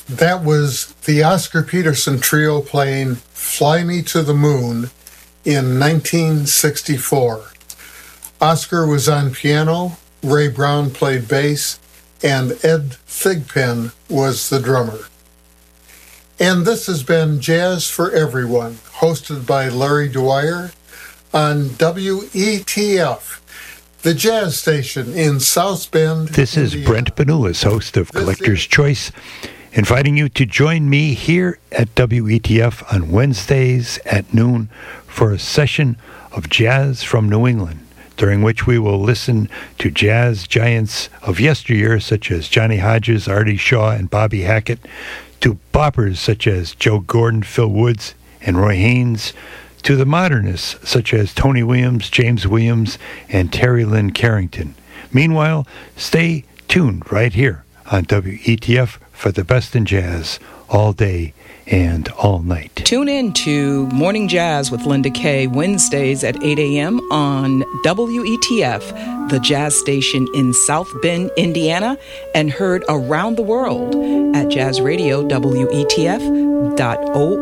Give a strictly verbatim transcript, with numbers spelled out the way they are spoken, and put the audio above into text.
That was the Oscar Peterson Trio playing Fly Me to the Moon in nineteen sixty-four. Oscar was on piano, Ray Brown played bass, and Ed Thigpen was the drummer. And this has been Jazz for Everyone, hosted by Larry Dwyer on W E T F, the jazz station in South Bend, This is Indiana. Brent Benulis, host of Collector's Choice, inviting you to join me here at W E T F on Wednesdays at noon for a session of jazz from New England, during which we will listen to jazz giants of yesteryear such as Johnny Hodges, Artie Shaw, and Bobby Hackett, to boppers such as Joe Gordon, Phil Woods, and Roy Haynes, to the modernists such as Tony Williams, James Williams, and Terry Lynn Carrington. Meanwhile, stay tuned right here on W E T F for the best in jazz all day and all night. Tune in to Morning Jazz with Linda Kay, Wednesdays at eight a.m. on W E T F, the jazz station in South Bend, Indiana, and heard around the world at jazz radio W E T F dot org.